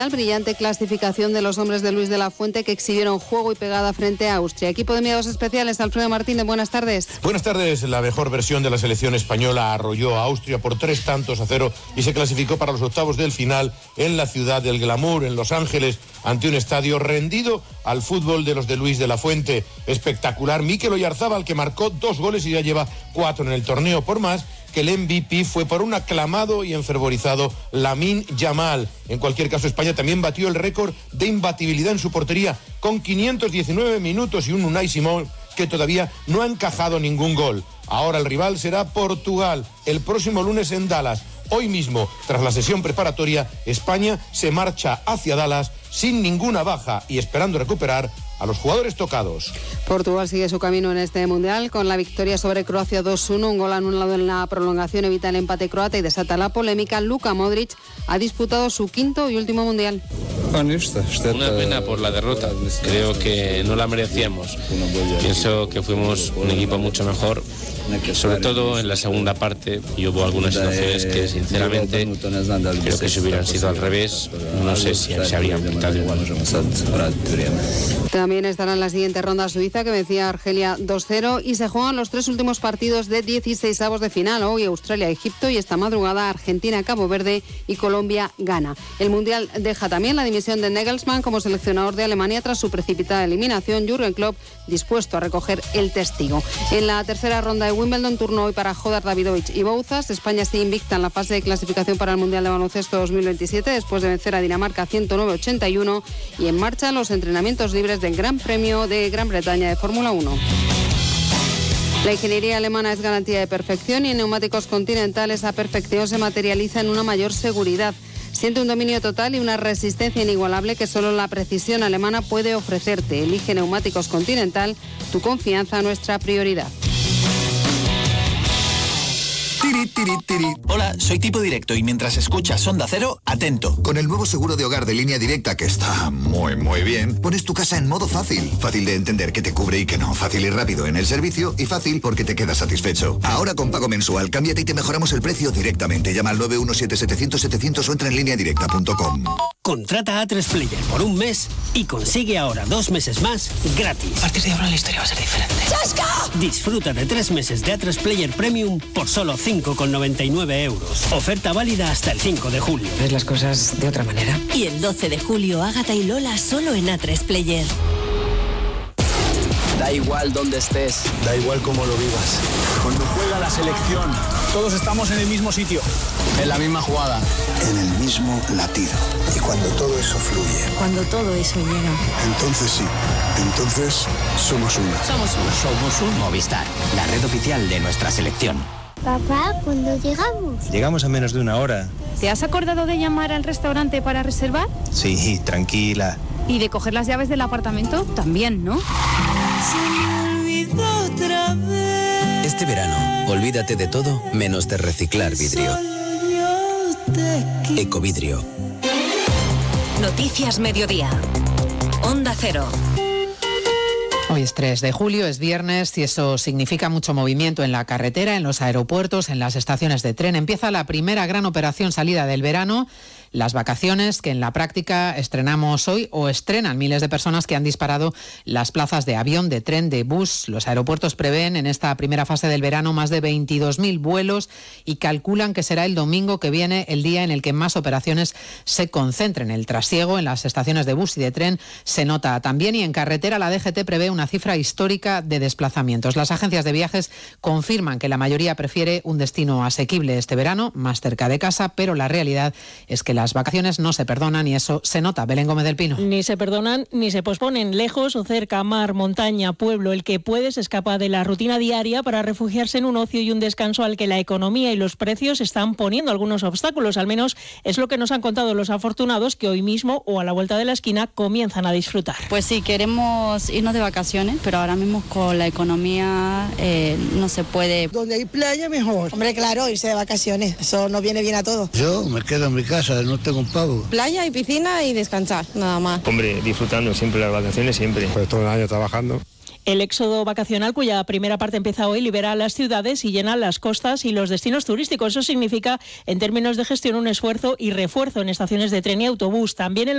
Brillante clasificación de los hombres de Luis de la Fuente, que exhibieron juego y pegada frente a Austria. Equipo de enviados especiales, Alfredo Martínez, buenas tardes. Buenas tardes. La mejor versión de la selección española arrolló a Austria por 3-0 y se clasificó para los octavos del final en la ciudad del glamour, en Los Ángeles, ante un estadio rendido al fútbol de los de Luis de la Fuente. Espectacular. Mikel Oyarzábal, que marcó 2 goles y ya lleva 4 en el torneo, por más que el MVP fue por un aclamado y enfervorizado Lamine Yamal. En cualquier caso, España también batió el récord de imbatibilidad en su portería con 519 minutos y un Unai Simón que todavía no ha encajado ningún gol. Ahora el rival será Portugal el próximo lunes en Dallas. Hoy mismo, tras la sesión preparatoria, España se marcha hacia Dallas sin ninguna baja y esperando recuperar a los jugadores tocados. Portugal sigue su camino en este Mundial con la victoria sobre Croacia 2-1, un gol anulado en la prolongación evita el empate croata y desata la polémica. Luka Modric ha disputado su 5º y último Mundial. Una pena por la derrota, creo que no la merecíamos. Pienso que fuimos un equipo mucho mejor, sobre todo en la segunda parte, y hubo algunas situaciones que sinceramente creo que si hubieran sido al revés, no sé si se habrían pintado igual. También estará en la siguiente ronda Suiza, que vencía a Argelia 2-0, y se juegan los 3 últimos partidos de 16avos de final. Hoy Australia-Egipto y esta madrugada Argentina-Cabo Verde y Colombia-Ghana. El Mundial deja también la dimisión de Nagelsmann como seleccionador de Alemania tras su precipitada eliminación. Jürgen Klopp dispuesto a recoger el testigo. En la tercera ronda de Wimbledon, turno hoy para Jodar, Davidovich y Bouzas. España se invicta en la fase de clasificación para el Mundial de Baloncesto 2027 después de vencer a Dinamarca 109-81, y en marcha los entrenamientos libres del Gran Premio de Gran Bretaña de Fórmula 1. La ingeniería alemana es garantía de perfección y en neumáticos Continental esa perfección se materializa en una mayor seguridad. Siente un dominio total y una resistencia inigualable que solo la precisión alemana puede ofrecerte. Elige neumáticos Continental, tu confianza, nuestra prioridad. Hola, soy Tipo Directo y mientras escuchas Onda Cero, atento. Con el nuevo seguro de hogar de Línea Directa, que está muy bien, pones tu casa en modo fácil. Fácil de entender que te cubre y que no. Fácil y rápido en el servicio y fácil porque te quedas satisfecho. Ahora con pago mensual, cámbiate y te mejoramos el precio directamente. Llama al 917-700-700 o entra en lineadirecta.com. Contrata A3 Player por un mes y consigue ahora 2 meses más gratis. A partir de ahora la historia va a ser diferente. ¡Chasca! Disfruta de 3 meses de A3 Player Premium por solo 5,99 €. Oferta válida hasta el 5 de julio. ¿Ves las cosas de otra manera? Y el 12 de julio, Ágata y Lola solo en A3 Player. Da igual dónde estés, da igual cómo lo vivas. Cuando juega la selección, todos estamos en el mismo sitio, en la misma jugada, en el mismo latido. Y cuando todo eso fluye, cuando todo eso llega, entonces sí, entonces somos uno. Somos un Movistar, la red oficial de nuestra selección. Papá, ¿cuándo llegamos? Llegamos a menos de 1 hora. ¿Te has acordado de llamar al restaurante para reservar? Sí, tranquila. ¿Y de coger las llaves del apartamento? También, ¿no? Este verano, olvídate de todo menos de reciclar vidrio. Ecovidrio. Noticias Mediodía. Onda Cero. Hoy es 3 de julio, es viernes y eso significa mucho movimiento en la carretera, en los aeropuertos, en las estaciones de tren. Empieza la primera gran operación salida del verano, las vacaciones que en la práctica estrenamos hoy o estrenan miles de personas que han disparado las plazas de avión, de tren, de bus. Los aeropuertos prevén en esta primera fase del verano más de 22.000 vuelos y calculan que será el domingo que viene el día en el que más operaciones se concentren. El trasiego en las estaciones de bus y de tren se nota también y en carretera la DGT prevé una cifra histórica de desplazamientos. Las agencias de viajes confirman que la mayoría prefiere un destino asequible este verano, más cerca de casa, pero la realidad es que las vacaciones no se perdonan y eso se nota. Belén Gómez del Pino. Ni se perdonan ni se posponen. Lejos o cerca, mar, montaña, pueblo, el que puede se escapa de la rutina diaria para refugiarse en un ocio y un descanso al que la economía y los precios están poniendo algunos obstáculos. Al menos es lo que nos han contado los afortunados que hoy mismo o a la vuelta de la esquina comienzan a disfrutar. Pues sí, queremos irnos de vacaciones, pero ahora mismo con la economía no se puede. Donde hay playa mejor. Hombre, claro, irse de vacaciones, eso nos viene bien a todos. Yo me quedo en mi casa, no tengo un pavo. Playa y piscina y descansar, nada más. Hombre, disfrutando siempre las vacaciones, siempre. Pues todo el año trabajando. El éxodo vacacional, cuya primera parte empieza hoy, libera las ciudades y llena las costas y los destinos turísticos. Eso significa, en términos de gestión, un esfuerzo y refuerzo en estaciones de tren y autobús. También en